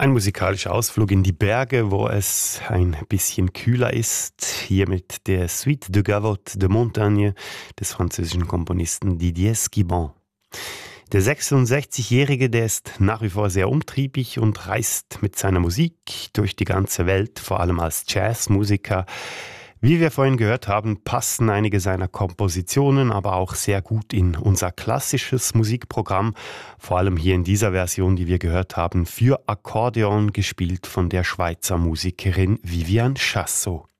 Ein musikalischer Ausflug in die Berge, wo es ein bisschen kühler ist. Hier mit der Suite de Gavotte de Montagne des französischen Komponisten Didier Schiban. Der 66-Jährige, der ist nach wie vor sehr umtriebig und reist mit seiner Musik durch die ganze Welt, vor allem als Jazzmusiker. Wie wir vorhin gehört haben, passen einige seiner Kompositionen aber auch sehr gut in unser klassisches Musikprogramm, vor allem hier in dieser Version, die wir gehört haben, für Akkordeon gespielt von der Schweizer Musikerin Viviane Chassot.